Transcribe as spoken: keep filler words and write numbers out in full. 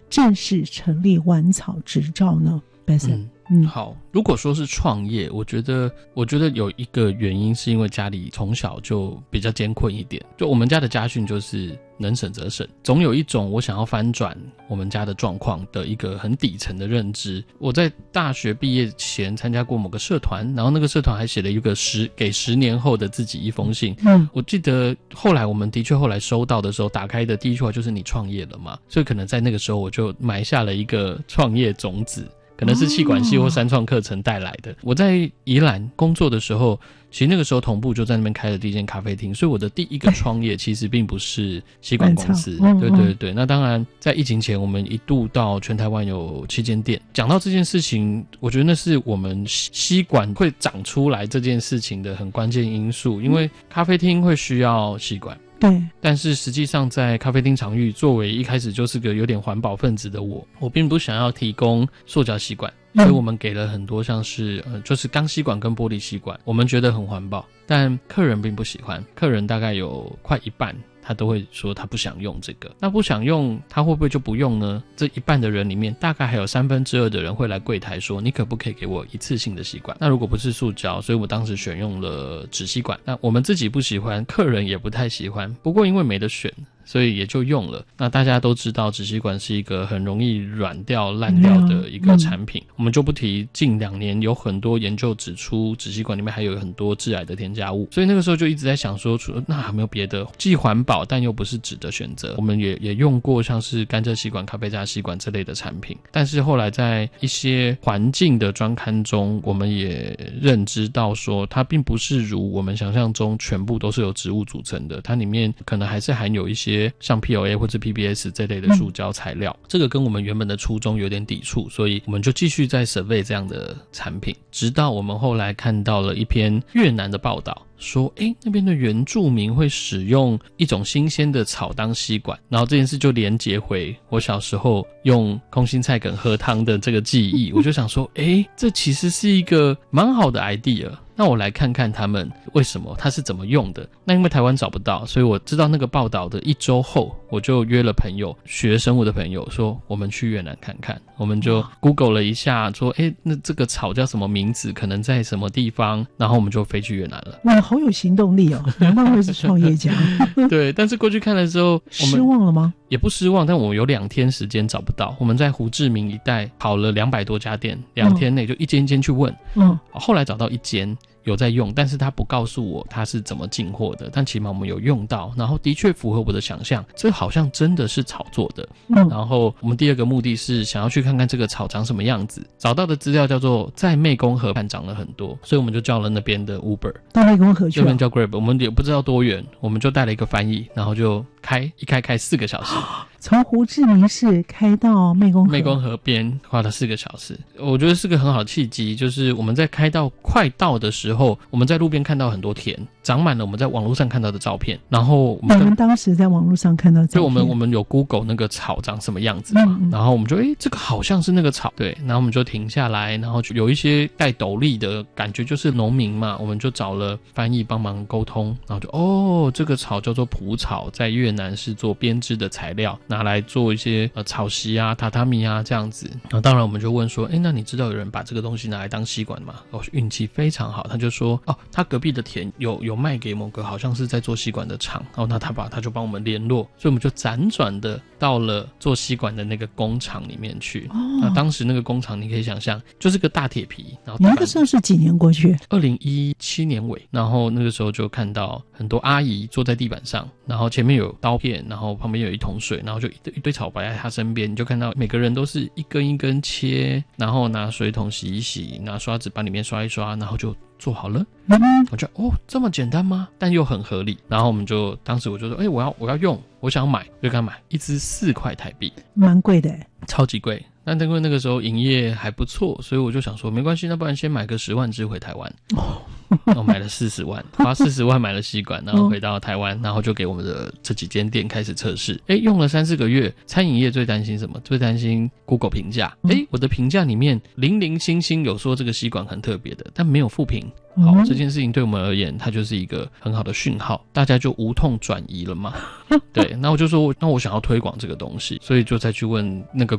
正式成立晚草执照呢 Benson？ 嗯嗯，好。如果说是创业，我觉得，我觉得有一个原因是因为家里从小就比较艰困一点，就我们家的家训就是能省则省，总有一种我想要翻转我们家的状况的一个很底层的认知。我在大学毕业前参加过某个社团，然后那个社团还写了一个十给十年后的自己一封信。嗯，我记得后来我们的确后来收到的时候，打开的第一句话就是你创业了嘛，所以可能在那个时候我就埋下了一个创业种子。可能是企管系或三创课程带来的。我在宜兰工作的时候，其实那个时候同步就在那边开了第一间咖啡厅，所以我的第一个创业其实并不是企管公司。对对对，那当然在疫情前我们一度到全台湾有七间店。讲到这件事情，我觉得那是我们吸管会长出来这件事情的很关键因素，因为咖啡厅会需要吸管。 对， 但是实际上在咖啡厅场域，作为一开始就是个有点环保分子的我，我并不想要提供塑胶吸管，所以我们给了很多像是呃，就是钢吸管跟玻璃吸管，我们觉得很环保，但客人并不喜欢，客人大概有快一半他都会说他不想用这个。那不想用他会不会就不用呢？这一半的人里面大概还有三分之二的人会来柜台说你可不可以给我一次性的吸管。那如果不是塑胶，所以我当时选用了纸吸管。那我们自己不喜欢，客人也不太喜欢，不过因为没得选，所以也就用了。那大家都知道纸吸管是一个很容易软掉烂掉的一个产品、嗯、我们就不提近两年有很多研究指出纸吸管里面还有很多致癌的添加物，所以那个时候就一直在想说那还没有别的既环保但又不是纸的选择。我们也也用过像是甘蔗吸管、咖啡渣吸管这类的产品，但是后来在一些环境的专刊中，我们也认知到说它并不是如我们想象中全部都是由植物组成的，它里面可能还是含有一些像 P L A 或者 P B S 这类的塑胶材料、嗯、这个跟我们原本的初衷有点抵触，所以我们就继续在 survey 这样的产品，直到我们后来看到了一篇越南的报道，说诶那边的原住民会使用一种新鲜的草当吸管，然后这件事就连结回我小时候用空心菜梗喝汤的这个记忆，我就想说诶这其实是一个蛮好的 idea，那我来看看他们为什么他是怎么用的。那因为台湾找不到，所以我知道那个报道的一周后，我就约了朋友，学生物的朋友说我们去越南看看。我们就 Google 了一下说诶那这个草叫什么名字，可能在什么地方，然后我们就飞去越南了。 哇好有行动力哦，难怪会是创业家对，但是过去看了之后我们失望了吗？ 也不失望，但我们有两天时间找不到。我们在胡志明一带跑了两百多家店，两天内就一间一间去问。嗯，后来找到一间有在用，但是他不告诉我他是怎么进货的，但起码我们有用到，然后的确符合我的想象，这好像真的是草做的。嗯，然后我们第二个目的是想要去看看这个草长什么样子，找到的资料叫做在湄公河畔长了很多，所以我们就叫了那边的 Uber 到湄公河去了， 这边叫 Grab， 我们也不知道多远，我们就带了一个翻译，然后就开一开开四个小时， 从胡志明市开到湄公河， 湄公河边花了四个小时。我觉得是个很好的契机，就是我们在开到快到的时候，我们在路边看到很多田，长满了我们在网络上看到的照片，然后我们我们当时在网络上看到照片， 就我们我们有 Google 那个草长什么样子嘛、嗯、然后我们就诶这个好像是那个草，对，然后我们就停下来，然后有一些戴斗笠的感觉就是农民嘛，我们就找了翻译帮忙沟通，然后就哦这个草叫做蒲草，在越南是做编织的材料，拿来做一些呃草席啊榻榻米啊这样子。然后当然我们就问说诶那你知道有人把这个东西拿来当吸管吗？哦运气非常好，他就说哦他隔壁的田有有卖给某个好像是在做吸管的厂，然后那他把他就帮我们联络，所以我们就辗转的到了做吸管的那个工厂里面去、哦、那当时那个工厂你可以想象就是个大铁皮，然后那个时候是几年过去？ 二零一七年尾，然后那个时候就看到很多阿姨坐在地板上，然后前面有刀片，然后旁边有一桶水，然后就一堆一堆草摆在他身边，你就看到每个人都是一根一根切，然后拿水桶洗一洗，拿刷子把里面刷一刷，然后就做好了。嗯，我觉得哦这么简单吗？但又很合理。然后我们就当时我就说哎、欸、我要我要用，我想买，就跟他买一支四块台币， 蛮贵的， 超级贵。但因为那个时候营业还不错，所以我就想说没关系，那不然先买个十万支回台湾。哦，然后买了四十万，花四十万买了吸管，然后回到台湾，然后就给我们的这几间店开始测试。诶，用了三四个月，餐饮业最担心什么？最担心 Google 评价。诶，我的评价里面零零星星有说这个吸管很特别的，但没有负评。好，这件事情对我们而言，它就是一个很好的讯号，大家就无痛转移了嘛。对，那我就说，那我想要推广这个东西，所以就再去问那个